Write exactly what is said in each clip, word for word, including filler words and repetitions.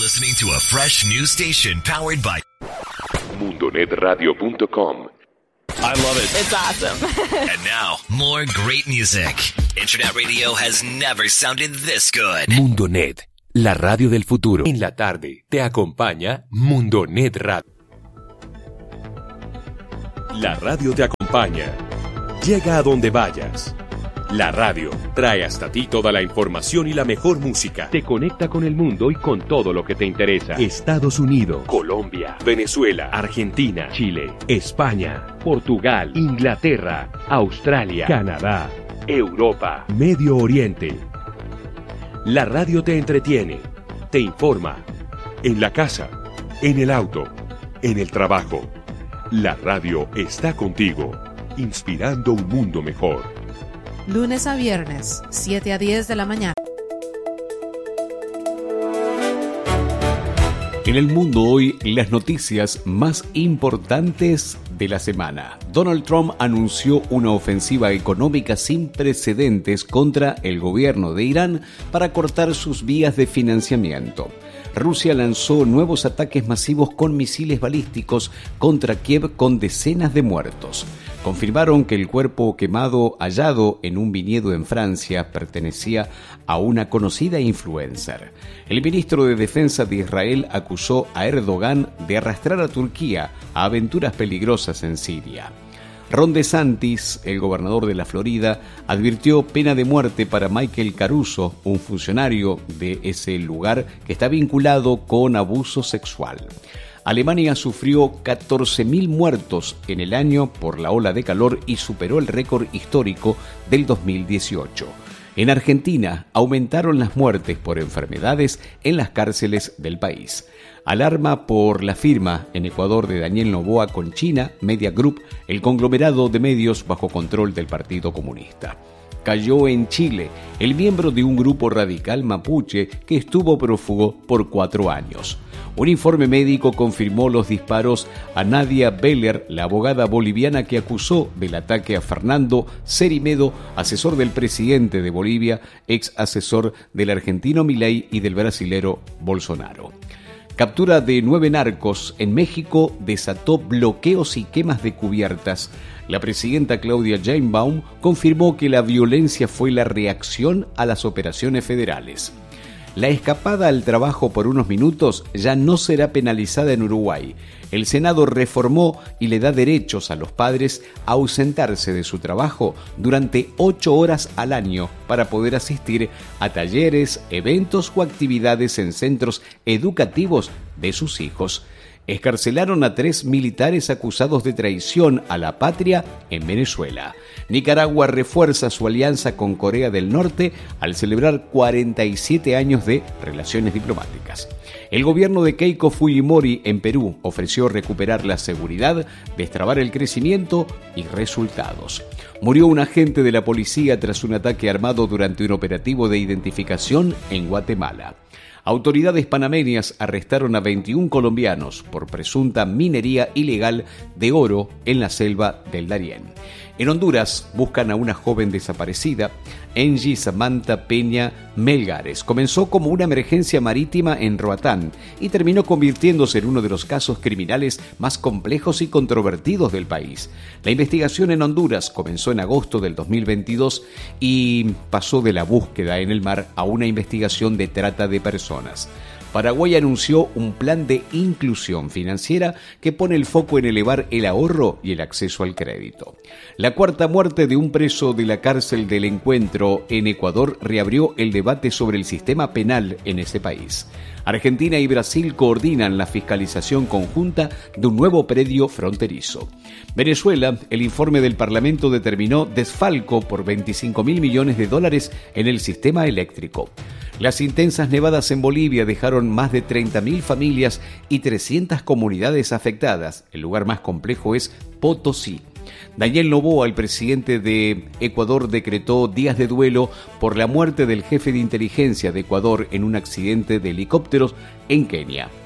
listening to a fresh new station powered by mundo net radio punto com. I love it. It's awesome. And now, more great music. Internet radio has never sounded this good. Mundonet, la radio del futuro. En la tarde te acompaña Mundonet Radio. La radio te acompaña. Llega a donde vayas. La radio trae hasta ti toda la información y la mejor música. Te conecta con el mundo y con todo lo que te interesa. Estados Unidos, Colombia, Venezuela, Argentina, Chile, España, Portugal, Inglaterra, Australia, Canadá, Europa, Medio Oriente. La radio te entretiene, te informa. En la casa, en el auto, en el trabajo. La radio está contigo, inspirando un mundo mejor. Lunes a viernes, siete a diez de la mañana. En el mundo hoy, las noticias más importantes de la semana. Donald Trump anunció una ofensiva económica sin precedentes contra el gobierno de Irán para cortar sus vías de financiamiento. Rusia lanzó nuevos ataques masivos con misiles balísticos contra Kiev con decenas de muertos. Confirmaron que el cuerpo quemado hallado en un viñedo en Francia pertenecía a una conocida influencer. El ministro de Defensa de Israel acusó a Erdogan de arrastrar a Turquía a aventuras peligrosas en Siria. Ron DeSantis, el gobernador de la Florida, advirtió pena de muerte para Michael Caruso, un funcionario de ese lugar que está vinculado con abuso sexual. Alemania sufrió catorce mil muertos en el año por la ola de calor y superó el récord histórico del dos mil dieciocho. En Argentina aumentaron las muertes por enfermedades en las cárceles del país. Alarma por la firma en Ecuador de Daniel Noboa con China Media Group, el conglomerado de medios bajo control del Partido Comunista. Cayó en Chile el miembro de un grupo radical mapuche que estuvo prófugo por cuatro años. Un informe médico confirmó los disparos a Nadia Beller, la abogada boliviana que acusó del ataque a Fernando Cerimedo, asesor del presidente de Bolivia, ex asesor del argentino Milei y del brasilero Bolsonaro. Captura de nueve narcos en México desató bloqueos y quemas de cubiertas. La presidenta Claudia Sheinbaum confirmó que la violencia fue la reacción a las operaciones federales. La escapada al trabajo por unos minutos ya no será penalizada en Uruguay. El Senado reformó y le da derechos a los padres a ausentarse de su trabajo durante ocho horas al año para poder asistir a talleres, eventos o actividades en centros educativos de sus hijos. Excarcelaron a tres militares acusados de traición a la patria en Venezuela. Nicaragua refuerza su alianza con Corea del Norte al celebrar cuarenta y siete años de relaciones diplomáticas. El gobierno de Keiko Fujimori en Perú ofreció recuperar la seguridad, destrabar el crecimiento y resultados. Murió un agente de la policía tras un ataque armado durante un operativo de identificación en Guatemala. Autoridades panameñas arrestaron a veintiún colombianos por presunta minería ilegal de oro en la selva del Darién. En Honduras buscan a una joven desaparecida, Angie Samantha Peña Melgares. Comenzó como una emergencia marítima en Roatán y terminó convirtiéndose en uno de los casos criminales más complejos y controvertidos del país. La investigación en Honduras comenzó en agosto del dos mil veintidós y pasó de la búsqueda en el mar a una investigación de trata de personas. Paraguay anunció un plan de inclusión financiera que pone el foco en elevar el ahorro y el acceso al crédito. La cuarta muerte de un preso de la cárcel del Encuentro en Ecuador reabrió el debate sobre el sistema penal en ese país. Argentina y Brasil coordinan la fiscalización conjunta de un nuevo predio fronterizo. Venezuela, el informe del Parlamento determinó desfalco por veinticinco mil millones de dólares en el sistema eléctrico. Las intensas nevadas en Bolivia dejaron más de treinta mil familias y trescientas comunidades afectadas. El lugar más complejo es Potosí. Daniel Noboa, el presidente de Ecuador, decretó días de duelo por la muerte del jefe de inteligencia de Ecuador en un accidente de helicópteros en Kenia.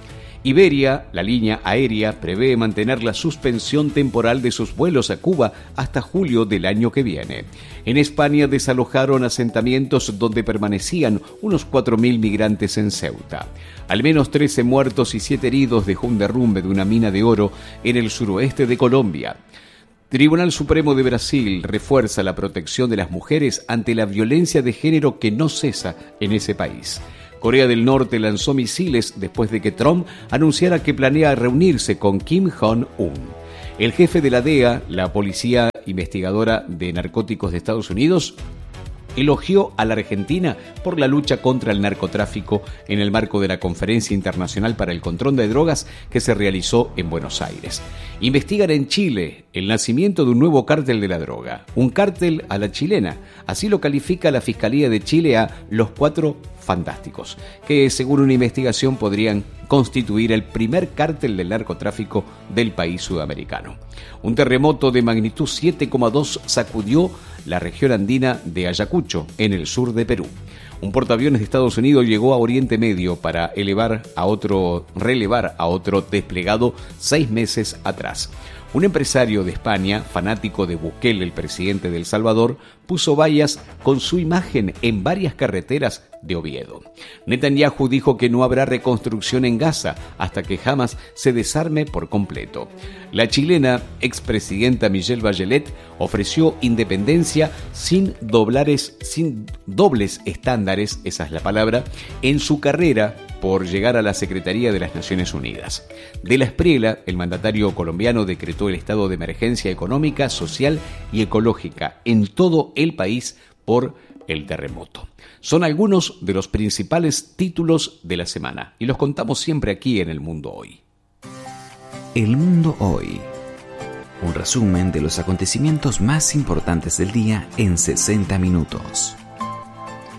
Iberia, la línea aérea, prevé mantener la suspensión temporal de sus vuelos a Cuba hasta julio del año que viene. En España desalojaron asentamientos donde permanecían unos cuatro mil migrantes en Ceuta. Al menos trece muertos y siete heridos dejó un derrumbe de una mina de oro en el suroeste de Colombia. Tribunal Supremo de Brasil refuerza la protección de las mujeres ante la violencia de género que no cesa en ese país. Corea del Norte lanzó misiles después de que Trump anunciara que planea reunirse con Kim Jong-un. El jefe de la D E A, la Policía Investigadora de Narcóticos de Estados Unidos, elogió a la Argentina por la lucha contra el narcotráfico en el marco de la Conferencia Internacional para el Control de Drogas que se realizó en Buenos Aires. Investigan en Chile el nacimiento de un nuevo cártel de la droga, un cártel a la chilena. Así lo califica la Fiscalía de Chile a los Cuatro Fantásticos, que según una investigación podrían constituir el primer cártel del narcotráfico del país sudamericano. Un terremoto de magnitud siete coma dos sacudió la región andina de Ayacucho, en el sur de Perú. Un portaaviones de Estados Unidos llegó a Oriente Medio para elevar a otro, relevar a otro desplegado seis meses atrás. Un empresario de España, fanático de Bukele, el presidente de El Salvador, puso vallas con su imagen en varias carreteras de Oviedo. Netanyahu dijo que no habrá reconstrucción en Gaza hasta que Hamas se desarme por completo. La chilena expresidenta Michelle Bachelet ofreció independencia sin, doblares, sin dobles estándares, esa es la palabra, en su carrera por llegar a la Secretaría de las Naciones Unidas. De la Espriella, el mandatario colombiano decretó el estado de emergencia económica, social y ecológica en todo el país por el terremoto. Son algunos de los principales títulos de la semana y los contamos siempre aquí en El Mundo Hoy. El Mundo Hoy. Un resumen de los acontecimientos más importantes del día en sesenta minutos.